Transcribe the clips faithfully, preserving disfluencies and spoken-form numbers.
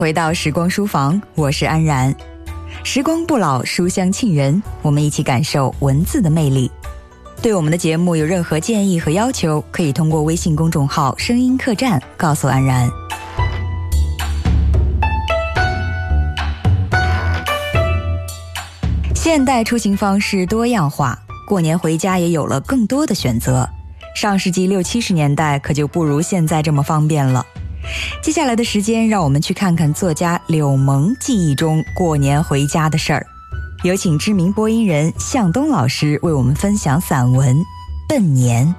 回到时光书房，我是安然。时光不老，书香沁人，我们一起感受文字的魅力。对我们的节目有任何建议和要求，可以通过微信公众号声音客栈告诉安然。现代出行方式多样化，过年回家也有了更多的选择。上世纪六七十年代可就不如现在这么方便了。接下来的时间，让我们去看看作家柳萌记忆中过年回家的事儿。有请知名播音人向东老师为我们分享散文《奔年》。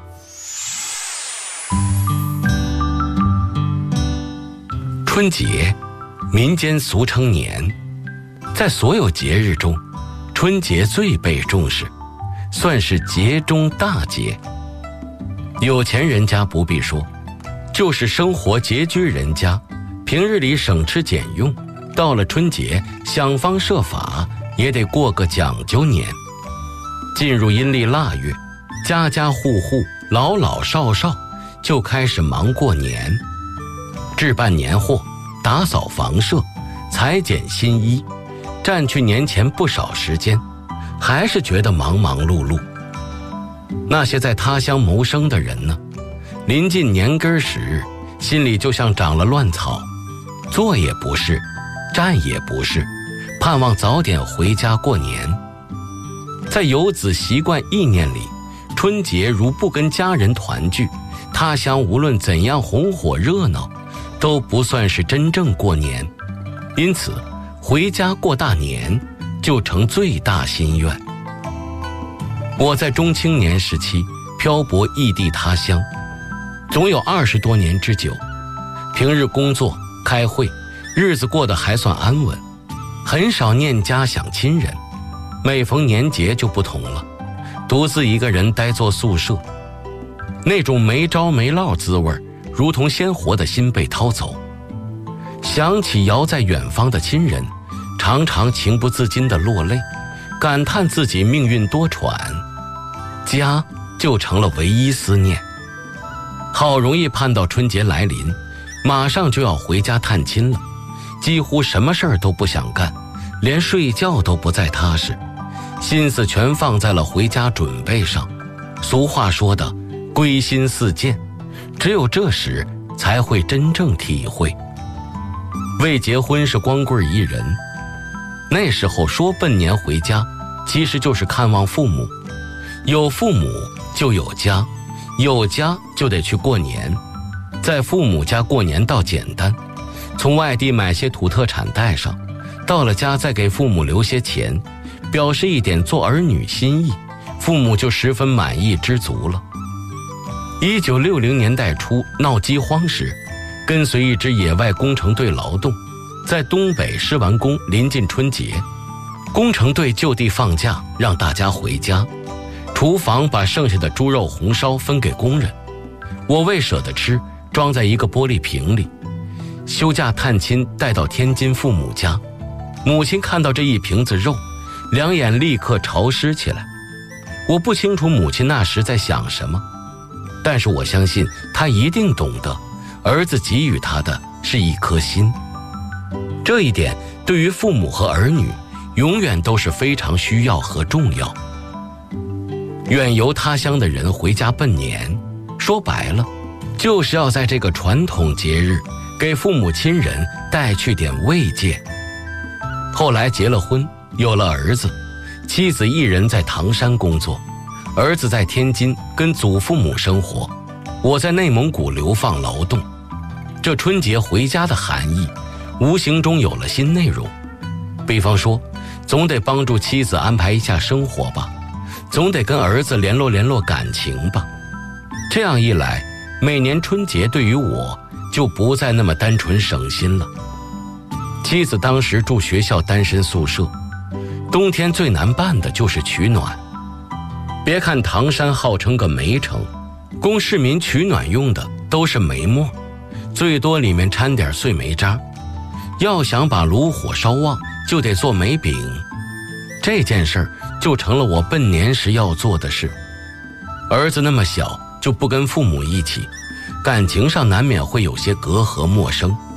春节，民间俗称年，在所有节日中，春节最被重视，算是节中大节。有钱人家不必说，就是生活拮据人家，平日里省吃俭用，到了春节想方设法也得过个讲究年。进入阴历腊月，家家户户老老少少就开始忙过年，置办年货，打扫房舍，裁剪新衣，占去年前不少时间，还是觉得忙忙碌碌。那些在他乡谋生的人呢，临近年根时，心里就像长了乱草，坐也不是，站也不是，盼望早点回家过年。在游子习惯意念里，春节如不跟家人团聚，他乡无论怎样红火热闹，都不算是真正过年。因此，回家过大年就成最大心愿。我在中青年时期漂泊异地他乡，总有二十多年之久，平日工作开会，日子过得还算安稳，很少念家想亲人。每逢年节就不同了，独自一个人呆坐宿舍，那种没着没落滋味，如同鲜活的心被掏走。想起遥在远方的亲人，常常情不自禁地落泪，感叹自己命运多舛，家就成了唯一思念。好容易盼到春节来临，马上就要回家探亲了，几乎什么事儿都不想干，连睡觉都不再踏实，心思全放在了回家准备上。俗话说的归心似箭，只有这时才会真正体会。未结婚是光棍一人，那时候说奔年回家，其实就是看望父母。有父母就有家，有家就得去过年。在父母家过年倒简单，从外地买些土特产带上，到了家再给父母留些钱，表示一点做儿女心意，父母就十分满意知足了。一九六零年代初闹饥荒时，跟随一支野外工程队劳动，在东北施完工，临近春节，工程队就地放假，让大家回家。厨房把剩下的猪肉红烧分给工人，我为舍得吃，装在一个玻璃瓶里。休假探亲带到天津父母家，母亲看到这一瓶子肉，两眼立刻潮湿起来。我不清楚母亲那时在想什么，但是我相信她一定懂得，儿子给予她的是一颗心。这一点对于父母和儿女永远都是非常需要和重要。远游他乡的人回家奔年，说白了就是要在这个传统节日给父母亲人带去点慰藉。后来结了婚，有了儿子，妻子一人在唐山工作，儿子在天津跟祖父母生活，我在内蒙古流放劳动。这春节回家的含义无形中有了新内容，比方说总得帮助妻子安排一下生活吧，总得跟儿子联络联络感情吧。这样一来，每年春节对于我就不再那么单纯省心了。妻子当时住学校单身宿舍，冬天最难办的就是取暖。别看唐山号称个煤城，供市民取暖用的都是煤末，最多里面掺点碎煤渣。要想把炉火烧旺，就得做煤饼。这件事儿就成了我奔年时要做的事。儿子那么小，就不跟父母一起，感情上难免会有些隔阂陌生。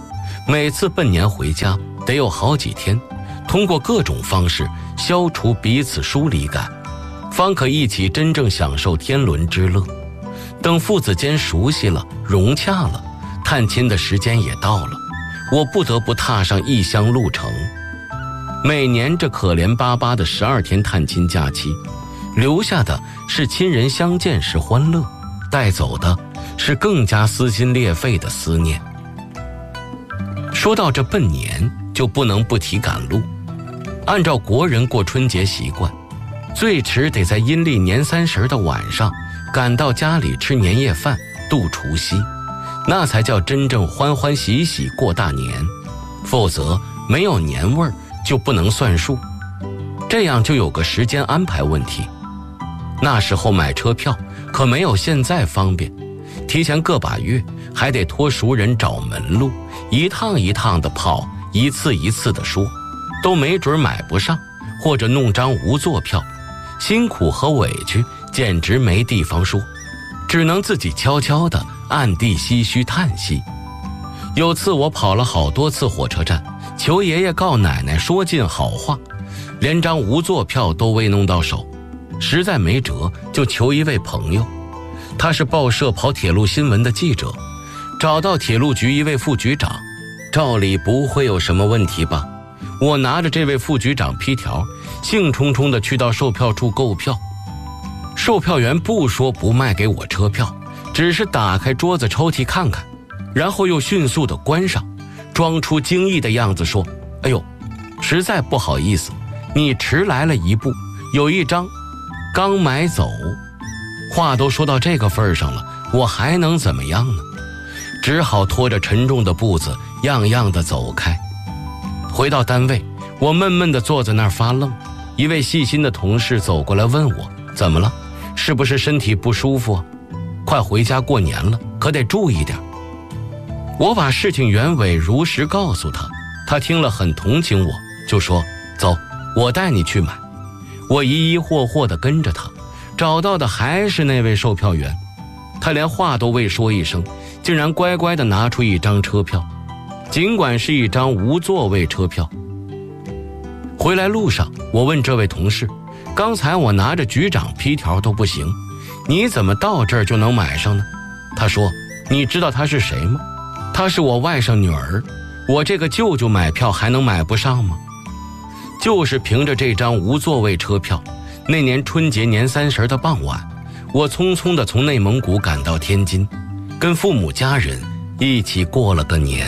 每次奔年回家得有好几天，通过各种方式消除彼此疏离感，方可一起真正享受天伦之乐。等父子间熟悉了，融洽了，探亲的时间也到了，我不得不踏上异乡路程。每年这可怜巴巴的十二天探亲假期，留下的是亲人相见时欢乐，带走的是更加撕心裂肺的思念。说到这奔年，就不能不提赶路。按照国人过春节习惯，最迟得在阴历年三十的晚上赶到家里吃年夜饭，度除夕，那才叫真正欢欢喜喜过大年。否则没有年味儿就不能算数，这样就有个时间安排问题。那时候买车票可没有现在方便，提前个把月，还得托熟人找门路，一趟一趟的跑，一次一次的说，都没准买不上，或者弄张无座票，辛苦和委屈简直没地方说，只能自己悄悄地暗地唏嘘叹息。有次我跑了好多次火车站，求爷爷告奶奶说尽好话，连张无座票都未弄到手，实在没辙，就求一位朋友，他是报社跑铁路新闻的记者，找到铁路局一位副局长，照理不会有什么问题吧。我拿着这位副局长批条，兴冲冲地去到售票处购票。售票员不说不卖给我车票，只是打开桌子抽屉看看，然后又迅速地关上，装出惊异的样子说，哎呦，实在不好意思，你迟来了一步，有一张刚买走。话都说到这个份上了，我还能怎么样呢？只好拖着沉重的步子样样地走开。回到单位，我闷闷地坐在那儿发愣。一位细心的同事走过来问我，怎么了？是不是身体不舒服啊？快回家过年了，可得注意点。我把事情原委如实告诉他，他听了很同情我，就说，走，我带你去买。我疑疑惑惑地跟着他，找到的还是那位售票员。他连话都未说一声，竟然乖乖地拿出一张车票，尽管是一张无座位车票。回来路上，我问这位同事，刚才我拿着局长批条都不行，你怎么到这儿就能买上呢？他说，你知道他是谁吗？她是我外甥女儿，我这个舅舅买票还能买不上吗？就是凭着这张无座位车票，那年春节年三十的傍晚，我匆匆地从内蒙古赶到天津，跟父母家人一起过了个年。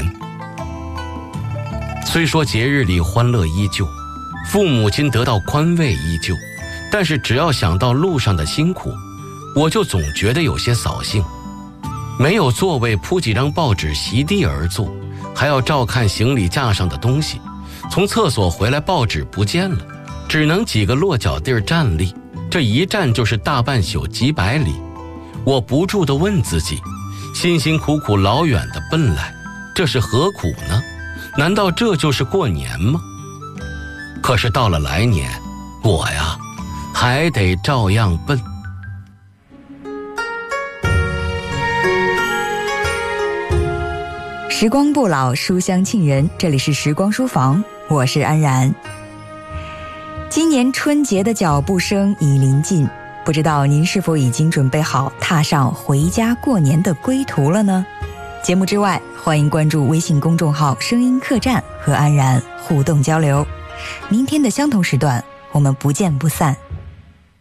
虽说节日里欢乐依旧，父母亲得到宽慰依旧，但是只要想到路上的辛苦，我就总觉得有些扫兴。没有座位铺几张报纸席地而坐，还要照看行李架上的东西，从厕所回来报纸不见了，只能几个落脚地站立，这一站就是大半宿几百里。我不住地问自己，辛辛苦苦老远的奔来，这是何苦呢？难道这就是过年吗？可是到了来年，我呀还得照样奔。 时光不老，书香沁人，这里是时光书房，我是安然。今年春节的脚步声已临近，不知道您是否已经准备好踏上回家过年的归途了呢？节目之外，欢迎关注微信公众号声音客栈和安然互动交流。明天的相同时段，我们不见不散。